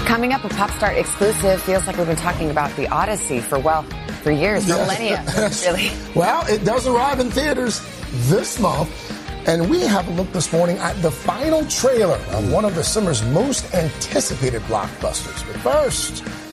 Coming up, a Pop Start exclusive. Feels like we've been talking about the Odyssey for years, for millennia, really. Well, it does arrive in theaters this month. And we have a look this morning at the final trailer of one of the summer's most anticipated blockbusters. But first,